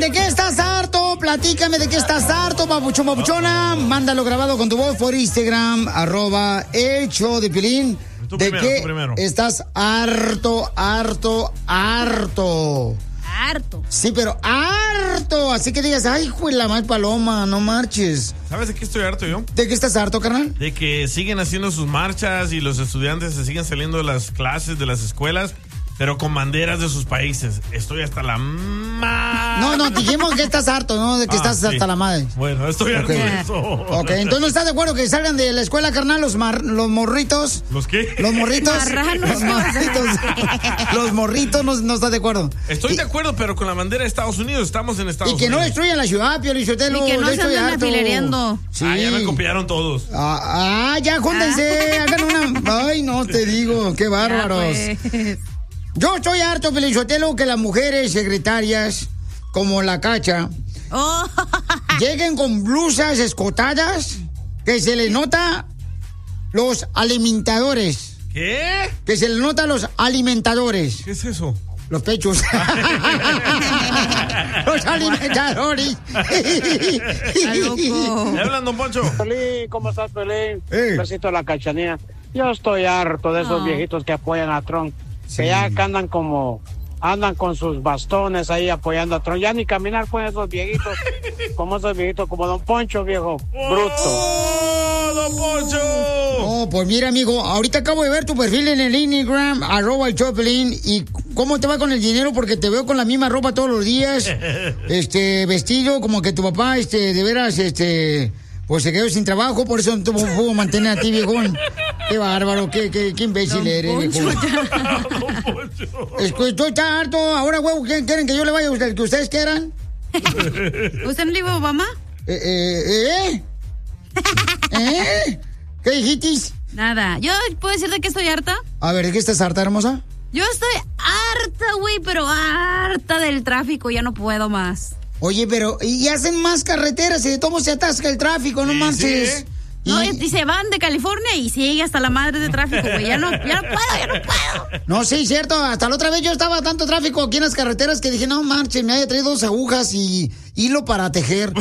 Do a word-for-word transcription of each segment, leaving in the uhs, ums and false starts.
¿De qué estás harto? Platícame de qué estás harto, papuchón, papuchona. Mándalo grabado con tu voz por Instagram, arroba el show de Piolín. Tú ¿De primero, qué tú primero. estás harto, harto, harto? Harto. Sí, pero harto. Así que digas, ay, hijo de la mal paloma, no marches. ¿Sabes de qué estoy harto yo? ¿De qué estás harto, carnal? De que siguen haciendo sus marchas y los estudiantes se siguen saliendo de las clases, de las escuelas, pero con banderas de sus países. Estoy hasta la madre. No, no, dijimos que estás harto, ¿no? De que Ah, estás sí. hasta la madre. Bueno, estoy harto Ok. de eso. Ok, entonces no estás de acuerdo que salgan de la escuela, carnal, los, mar- los morritos. ¿Los qué? Los morritos. Marranos. Los morritos. Los morritos no, no estás de acuerdo. Estoy Y- de acuerdo, pero con la bandera de Estados Unidos. Estamos en Estados Y que no Unidos. destruyan la ciudad, Pio Lizotelo. Y que no yo se estoy anden harto. afilereando. Sí. Ah, ya me copiaron todos. Ah, ah, ya, júntense, hagan una... Ay, no, te digo, qué bárbaros. Ya, pues. Yo estoy harto, Pio Lizotelo, que las mujeres secretarias, como la Cacha, Oh. lleguen con blusas escotadas, que se les nota los alimentadores. ¿Qué? Que se les nota los alimentadores. ¿Qué es eso? Los pechos. Los alimentadores. Está loco. ¿Me hablan, don Poncho? Pelín, ¿cómo estás, Pelín? Eh. Un besito a la Cachanía. Yo estoy harto de esos Oh. viejitos que apoyan a Trump. Sí. Que ya que andan como... Andan con sus bastones ahí apoyando a Trump. Ya ni caminar pueden esos viejitos. Como esos viejitos, como Don Poncho, viejo. Bruto. ¡Oh, don Poncho! Oh, pues mira, amigo, ahorita acabo de ver tu perfil en el Instagram, arroba el Choplin, y cómo te va con el dinero, porque te veo con la misma ropa todos los días, este, vestido como que tu papá, este, de veras, este, pues se quedó sin trabajo, por eso no tuvo pudo mantener a ti, viejón. Qué bárbaro, qué, qué, qué imbécil Don eres, Poncho, viejón. Don Poncho. Es que estoy tan harto, ahora, huevo, ¿qué quieren que yo le vaya a usted, que ustedes quieran? ¿Usted no le iba a Obama? Eh, eh, eh, ¿Eh? ¿Qué dijiste? Nada. ¿Yo puedo decir de qué estoy harta? A ver, ¿de qué estás harta, hermosa? Yo estoy harta, güey, pero harta del tráfico. Ya no puedo más. Oye, pero y hacen más carreteras y de todo se atasca el tráfico, no Sí, manches. sí. No, Y- y se van de California y sigue hasta la madre de tráfico, güey. Ya no, ya no puedo, ya no puedo. No, sí, cierto. Hasta la otra vez yo estaba tanto tráfico aquí en las carreteras que dije, no manches, me había traído dos agujas y hilo para tejer.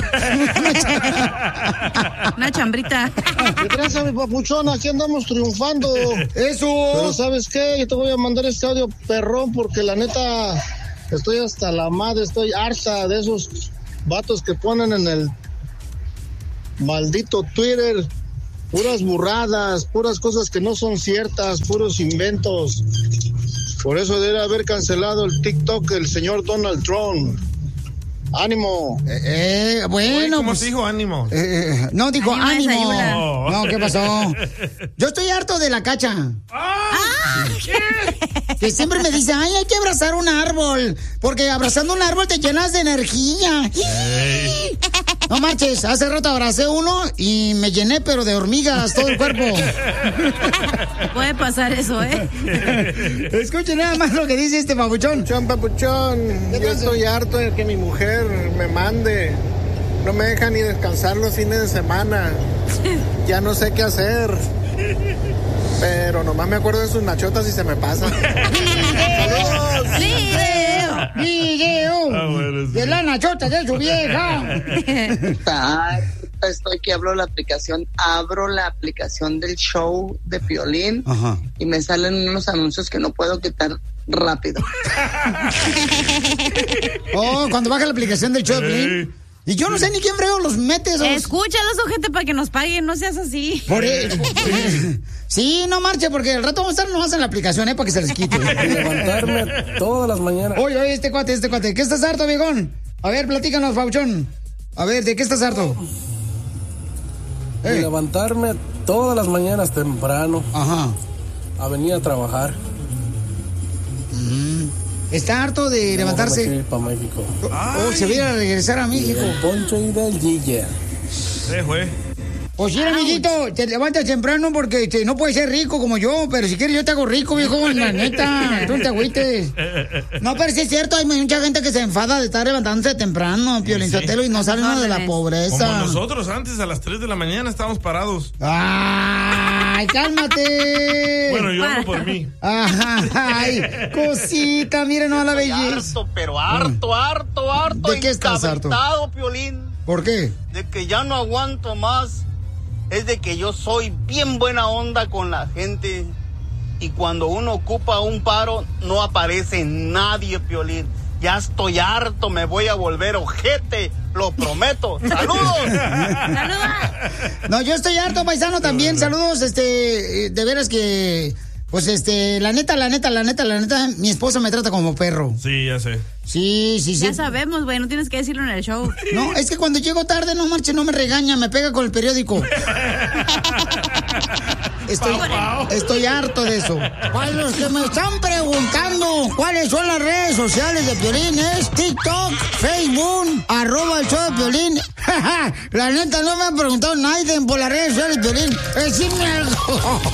Una chambrita. ¿Qué tranza, mi papuchón? Aquí andamos triunfando. Pero Eso. ¿sabes qué? Yo te voy a mandar este audio perrón porque la neta estoy hasta la madre, estoy harta de esos vatos que ponen en el maldito Twitter puras burradas, puras cosas que no son ciertas, puros inventos. Por eso debe haber cancelado el TikTok el señor Donald Trump. ¡Ánimo! Eh, eh, bueno. Oye, ¿cómo pues, se dijo ánimo? eh, no, dijo Ánimo, ánimo. desayuna. No, ¿qué pasó? Yo estoy harto de la Cacha. Que siempre me dice, ay, hay que abrazar un árbol. Porque abrazando un árbol te llenas de energía. No marches, hace rato abracé uno y me llené, pero de hormigas todo el cuerpo. Puede pasar eso, ¿eh? Escuchen nada más lo que dice este papuchón. Papuchón, papuchón, yo estoy harto de que mi mujer me mande. No me deja ni descansar los fines de semana. Ya no sé qué hacer. Pero nomás me acuerdo de sus nachotas y se me pasa. ¡Saludos! ¡Video! ¡Video! Ah, bueno, sí. De la nachota de su vieja. Ay, estoy que abro la aplicación, abro la aplicación del show de Piolín Ajá. y me salen unos anuncios que no puedo quitar rápido. Oh, cuando baja la aplicación del Choplin. Y yo no sé ni quién frego los mete esos. Escúchalos, ojete, para que nos paguen. No seas así. Por eso. Sí, no marche, porque el rato vamos a estar nomás en la aplicación, ¿eh? Para que se les quite. Levantarme todas las mañanas. Oye, oye, este cuate, este cuate. ¿Qué estás harto, viejón? A ver, platícanos, Pauchón. A ver, ¿de qué estás harto? Eh, Levantarme todas las mañanas temprano Ajá. a venir a trabajar. Está harto de levantarse. Para México. Oh, se viene a regresar a México. Poncho y del Gilla. Sí, güey. Pues sí, amiguito, te levantas temprano porque este, no puedes ser rico como yo, pero si quieres yo te hago rico, viejo, la neta, tú no te agüites. No, pero sí es cierto, hay mucha gente que se enfada de estar levantándose temprano, Piolín Sotelo, y no sale uno de la Como pobreza. nosotros antes, a las tres de la mañana estábamos parados. Ay, Ay, cálmate. Bueno, yo hablo por mí. Ay, cosita, miren, no la belleza. Harto, pero harto, harto, harto. ¿De qué estás harto? Encabritado, Piolín. ¿Por qué? De que ya no aguanto más. Es de que yo soy bien buena onda con la gente. Y cuando uno ocupa un paro, no aparece nadie, Piolín. Ya estoy harto, me voy a volver ojete, lo prometo. ¡Saludos! ¡Saludos! No, yo estoy harto, paisano, también. Saludos, este, de veras que, pues, este, la neta, la neta, la neta, la neta, mi esposa me trata como perro. Sí, ya sé. Sí, sí, sí. Ya sabemos, güey, no tienes que decirlo en el show. No, es que cuando llego tarde, no marche, no me regaña, me pega con el periódico. Estoy, estoy harto de eso. Para los que me están preguntando cuáles son las redes sociales de Piolín, es TikTok, Facebook, arroba el show de Piolín. La neta, no me ha preguntado nadie por las redes sociales de Piolín. Decime algo.